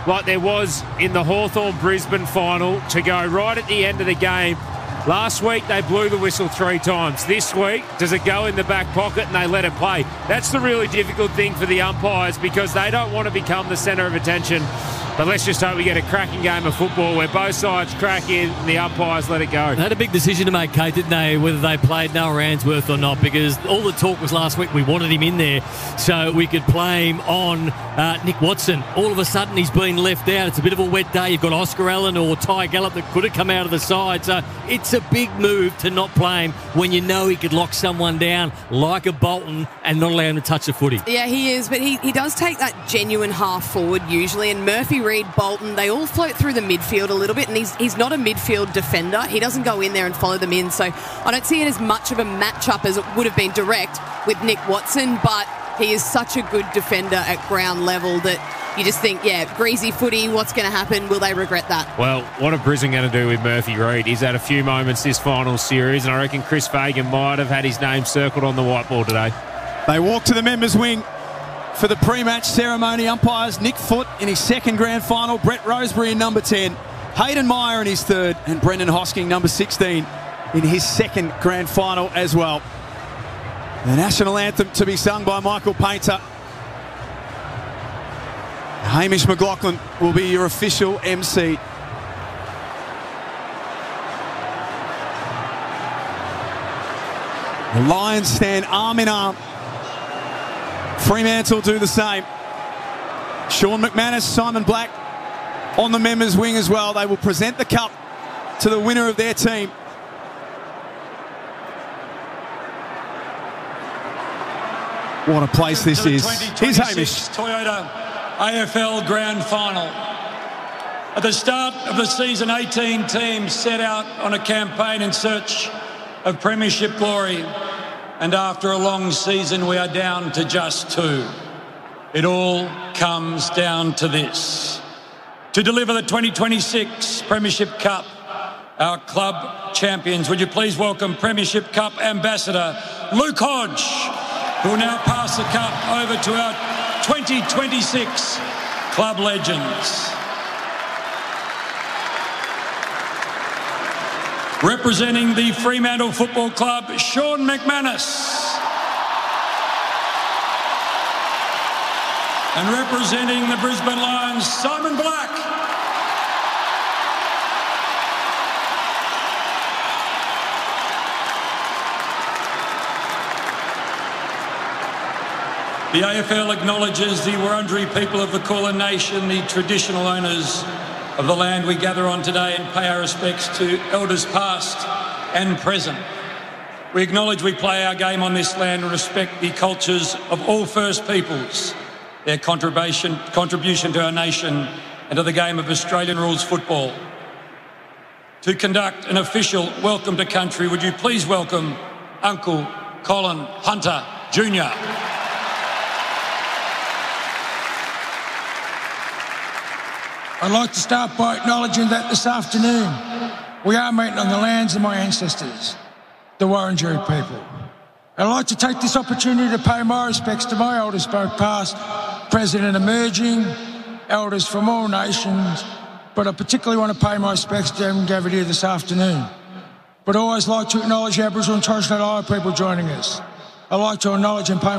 like there was in the Hawthorn-Brisbane final to go right at the end of the game. Last week, they blew the whistle 3 times. This week, does it go in the back pocket and they let it play? That's the really difficult thing for the umpires because they don't want to become the centre of attention. But let's just hope we get a cracking game of football where both sides crack in and the umpires let it go. They had a big decision to make, Kate, didn't they, whether they played Noah Ransworth or not, because all the talk was last week we wanted him in there so we could play him on Nick Watson. All of a sudden he's been left out. It's a bit of a wet day. You've got Oscar Allen or Ty Gallup that could have come out of the side. So it's a big move to not play him when you know he could lock someone down like a Bolton and not allow him to touch the footy. Yeah, he is, but he does take that genuine half forward usually, and Murphy, Reid, Bolton, they all float through the midfield a little bit, and he's not a midfield defender. He doesn't go in there and follow them in, so I don't see it as much of a match-up as it would have been direct with Nick Watson, but he is such a good defender at ground level that you just think, yeah, greasy footy, what's going to happen? Will they regret that? Well, what are Brisbane going to do with Murphy Reid? He's had a few moments this final series, and I reckon Chris Fagan might have had his name circled on the whiteboard today. They walk to the members' wing for the pre-match ceremony. Umpires Nick Foote in his second grand final, Brett Roseberry in number 10, Hayden Meyer in his third, and Brendan Hosking, number 16, in his second grand final as well. The national anthem to be sung by Michael Painter. Hamish McLaughlin will be your official MC. The Lions stand arm in arm. Fremantle do the same. Sean McManus, Simon Black on the members' wing as well. They will present the cup to the winner of their team. What a place this is. Here's Hamish. Toyota AFL Grand Final. At the start of the season, 18 teams set out on a campaign in search of premiership glory. And after a long season, we are down to just 2. It all comes down to this. To deliver the 2026 Premiership Cup, our club champions, would you please welcome Premiership Cup Ambassador Luke Hodge, who will now pass the cup over to our 2026 club legends. Representing the Fremantle Football Club, Sean McManus. And representing the Brisbane Lions, Simon Black. The AFL acknowledges the Wurundjeri people of the Kulin Nation, the traditional owners of the land we gather on today, and pay our respects to elders past and present. We acknowledge we play our game on this land and respect the cultures of all First Peoples, their contribution to our nation and to the game of Australian rules football. To conduct an official welcome to country, would you please welcome Uncle Colin Hunter Jr. I'd like to start by acknowledging that this afternoon we are meeting on the lands of my ancestors, the Wurundjeri people. I'd like to take this opportunity to pay my respects to my elders, both past, present and emerging, elders from all nations, but I particularly want to pay my respects to them gathered here this afternoon. But I always like to acknowledge Aboriginal and Torres Strait Islander people joining us. I'd like to acknowledge and pay